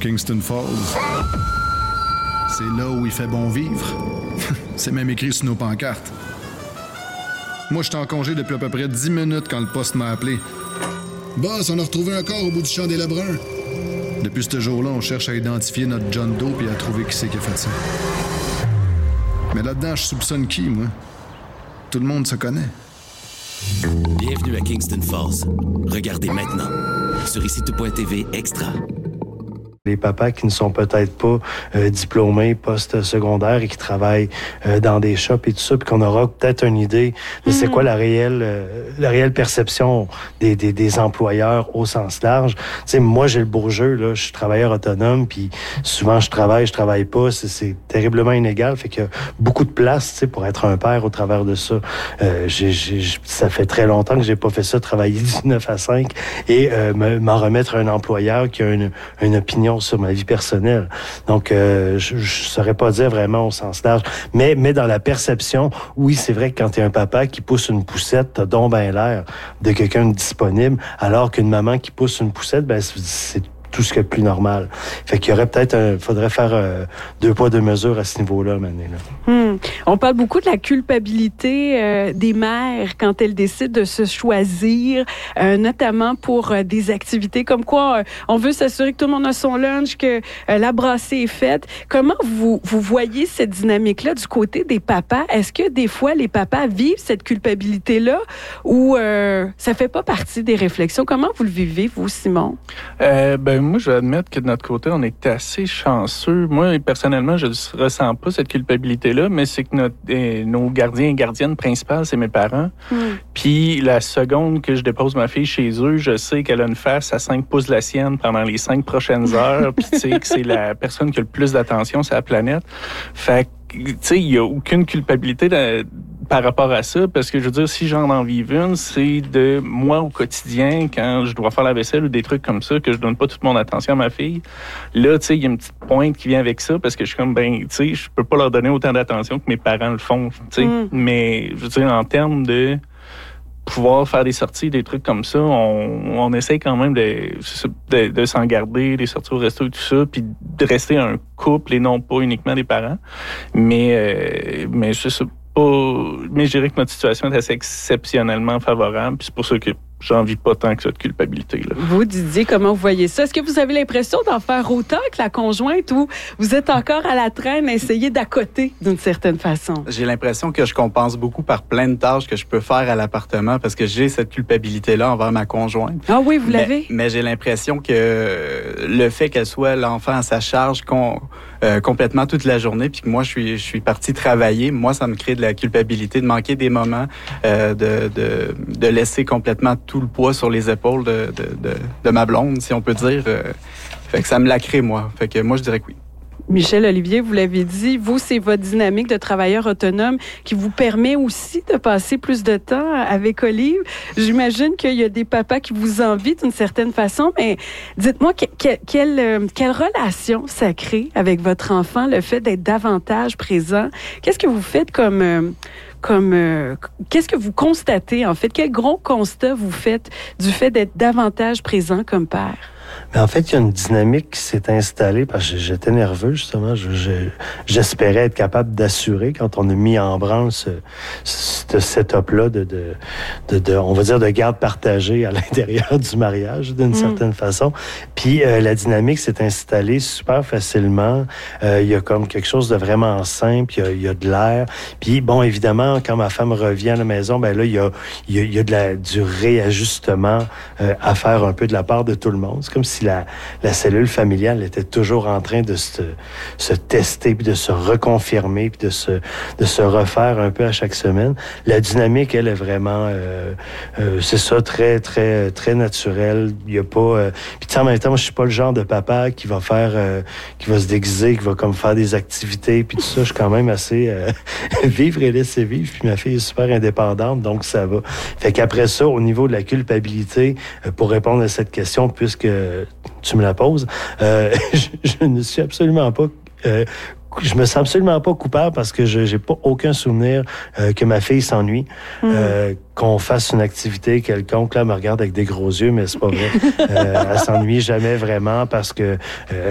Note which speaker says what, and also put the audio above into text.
Speaker 1: Kingston Falls. C'est là où il fait bon vivre. C'est même écrit sur nos pancartes. Moi, j'étais en congé depuis à peu près 10 minutes quand le poste m'a appelé.
Speaker 2: Boss, on a retrouvé un corps au bout du champ des Lebrun.
Speaker 1: Depuis ce jour-là, on cherche à identifier notre John Doe et à trouver qui c'est qui a fait ça. Mais là-dedans, je soupçonne qui, moi? Tout le monde se connaît.
Speaker 3: Bienvenue à Kingston Falls. Regardez maintenant sur ICITO.TV Extra.
Speaker 4: Les papas qui ne sont peut-être pas diplômés post-secondaire et qui travaillent dans des shops et tout ça, puis qu'on aura peut-être une idée de c'est quoi la réelle perception des employeurs au sens large. Tu sais, moi, j'ai le beau jeu, là, je suis travailleur autonome, puis souvent je travaille pas, c'est terriblement inégal, fait qu'il y a beaucoup de place, tu sais, pour être un père au travers de ça. Ça fait très longtemps que j'ai pas fait ça, travailler du 9 à 5 et m'en remettre à un employeur qui a une opinion sur ma vie personnelle. Donc, je saurais pas dire vraiment au sens large. Mais dans la perception, oui, c'est vrai que quand tu es un papa qui pousse une poussette, t'as donc ben l'air de quelqu'un de disponible, alors qu'une maman qui pousse une poussette, ben c'est tout ce qui est plus normal. Fait qu'il y aurait peut-être faudrait faire 2 poids 2 mesures à ce niveau-là, maintenant.
Speaker 5: On parle beaucoup de la culpabilité des mères quand elles décident de se choisir, notamment pour des activités comme quoi on veut s'assurer que tout le monde a son lunch, que la brassée est faite. Comment vous voyez cette dynamique-là du côté des papas? Est-ce que des fois les papas vivent cette culpabilité-là ou ça fait pas partie des réflexions? Comment vous le vivez, vous, Simon?
Speaker 6: Moi, je vais admettre que de notre côté, on est assez chanceux. Moi, personnellement, je ne ressens pas cette culpabilité-là, mais c'est que nos gardiens et gardiennes principales, c'est mes parents. Puis la seconde que je dépose ma fille chez eux, je sais qu'elle a une face à 5 pouces de la sienne pendant les 5 prochaines heures. Puis tu sais que c'est la personne qui a le plus d'attention sur la planète. Fait que, tu sais, il n'y a aucune culpabilité par rapport à ça, parce que je veux dire, si j'en en vis une, c'est de moi au quotidien, quand je dois faire la vaisselle ou des trucs comme ça, que je donne pas toute mon attention à ma fille. Là, tu sais, il y a une petite pointe qui vient avec ça, parce que je suis comme, tu sais, je peux pas leur donner autant d'attention que mes parents le font, tu sais. Mais, je veux dire, en termes de pouvoir faire des sorties, des trucs comme ça, on essaie quand même de s'en garder, des sorties au resto et tout ça, puis de rester un couple et non pas uniquement des parents. Mais c'est ça. Mais je dirais que notre situation est assez exceptionnellement favorable, puis c'est pour ça que j'en vis pas tant que ça de culpabilité. Là.
Speaker 5: Vous, Didier, comment vous voyez ça? Est-ce que vous avez l'impression d'en faire autant que la conjointe ou vous êtes encore à la traîne à essayer d'accoter d'une certaine façon?
Speaker 7: J'ai l'impression que je compense beaucoup par plein de tâches que je peux faire à l'appartement parce que j'ai cette culpabilité-là envers ma conjointe.
Speaker 5: Ah oui, vous l'avez?
Speaker 7: Mais j'ai l'impression que le fait qu'elle soit l'enfant à sa charge complètement toute la journée, puis que moi, je suis parti travailler, moi, ça me crée de la culpabilité de manquer des moments, de laisser complètement tout le poids sur les épaules de ma blonde, si on peut dire. Fait que ça me la crée, moi. Fait que moi, je dirais que oui.
Speaker 5: Michel Olivier, vous l'avez dit, vous, c'est votre dynamique de travailleur autonome qui vous permet aussi de passer plus de temps avec Olive. J'imagine qu'il y a des papas qui vous envient d'une certaine façon, mais dites-moi, quelle relation ça crée avec votre enfant, le fait d'être davantage présent? Qu'est-ce que vous faites qu'est-ce que vous constatez, en fait? Quel gros constat vous faites du fait d'être davantage présent comme père?
Speaker 4: Mais en fait, il y a une dynamique qui s'est installée parce que j'étais nerveux, justement. J'espérais être capable d'assurer quand on a mis en branle ce setup-là on va dire, de garde partagée à l'intérieur du mariage, d'une certaine façon. Puis la dynamique s'est installée super facilement. Il y a comme quelque chose de vraiment simple. Il y a de l'air. Puis bon, évidemment, quand ma femme revient à la maison, ben là, il y a du réajustement à faire un peu de la part de tout le monde. C'est comme si la cellule familiale était toujours en train de se tester, puis de se reconfirmer, puis de se refaire un peu à chaque semaine. La dynamique, elle est vraiment, c'est ça, très, très, très naturel. Il y a pas... puis tu sais, en même temps, moi, je suis pas le genre de papa qui va se déguiser, qui va comme faire des activités, puis tout ça. Je suis quand même assez vivre et laisser vivre. Puis ma fille est super indépendante, donc ça va. Fait qu'après ça, au niveau de la culpabilité, pour répondre à cette question, puisque tu me la poses, je ne suis absolument pas... je me sens absolument pas coupable parce que j'ai pas aucun souvenir que ma fille s'ennuie, qu'on fasse une activité quelconque. Là, elle me regarde avec des gros yeux, mais c'est pas vrai. Elle s'ennuie jamais vraiment parce que